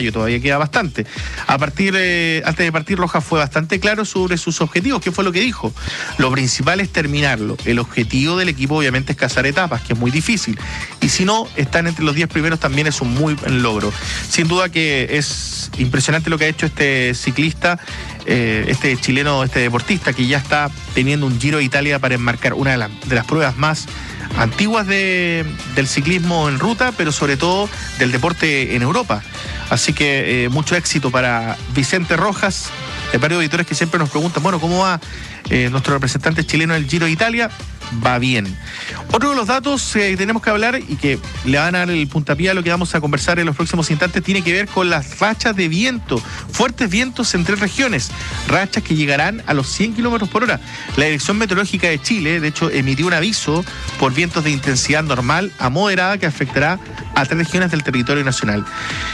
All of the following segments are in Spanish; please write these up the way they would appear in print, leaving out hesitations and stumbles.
mayo, todavía queda bastante. Antes de partir, Rojas fue bastante claro sobre sus objetivos. ¿Qué fue lo que dijo? Lo principal es terminarlo. El objetivo del equipo obviamente es cazar etapas, que es muy difícil. Y si no, están entre los 10 primeros también es un muy buen logro. Sin duda que es impresionante lo que ha hecho este ciclista, este chileno, este deportista, que ya está teniendo un Giro de Italia para enmarcar una de las pruebas más antiguas del ciclismo en ruta, pero sobre todo del deporte en Europa. Así que mucho éxito para Vicente Rojas. Hay varios auditores que siempre nos preguntan, bueno, ¿cómo va nuestro representante chileno en el Giro de Italia? Va bien. Otro de los datos que tenemos que hablar y que le van a dar el puntapié a lo que vamos a conversar en los próximos instantes tiene que ver con las rachas de viento, fuertes vientos en 3 regiones, rachas que llegarán a los 100 kilómetros por hora. La Dirección Meteorológica de Chile, de hecho, emitió un aviso por vientos de intensidad normal a moderada que afectará a 3 regiones del territorio nacional.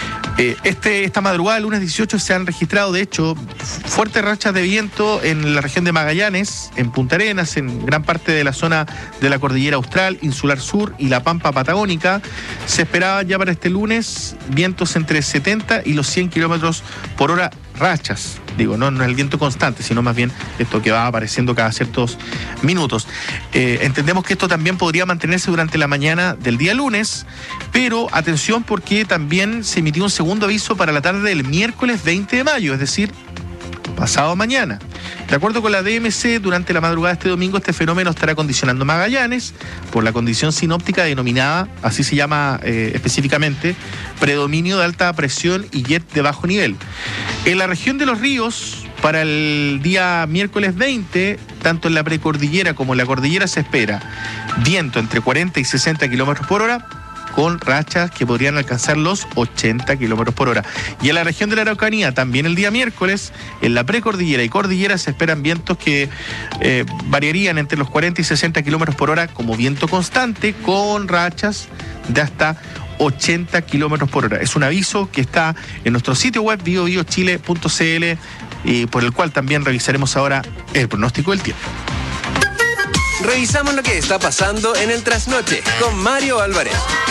Esta madrugada, el lunes 18, se han registrado, de hecho, fuertes rachas de viento en la región de Magallanes, en Punta Arenas, en gran parte de la zona de la Cordillera Austral, Insular Sur y la Pampa Patagónica. Se esperaba ya para este lunes vientos entre 70 y los 100 kilómetros por hora, rachas. Digo, no es el viento constante, sino más bien esto que va apareciendo cada ciertos minutos. Entendemos que esto también podría mantenerse durante la mañana del día lunes, pero atención porque también se emitió un segundo aviso para la tarde del miércoles 20 de mayo, es decir, pasado mañana. De acuerdo con la DMC, durante la madrugada de este domingo, este fenómeno estará condicionando Magallanes por la condición sinóptica denominada, así se llama específicamente, predominio de alta presión y jet de bajo nivel. En la región de los ríos, para el día miércoles 20, tanto en la precordillera como en la cordillera se espera viento entre 40 y 60 kilómetros por hora, con rachas que podrían alcanzar los 80 kilómetros por hora. Y en la región de la Araucanía, también el día miércoles, en la precordillera y cordillera se esperan vientos que variarían entre los 40 y 60 kilómetros por hora como viento constante, con rachas de hasta 80 kilómetros por hora. Es un aviso que está en nuestro sitio web biobiochile.cl y por el cual también revisaremos ahora el pronóstico del tiempo. Revisamos lo que está pasando en el trasnoche con Mario Álvarez.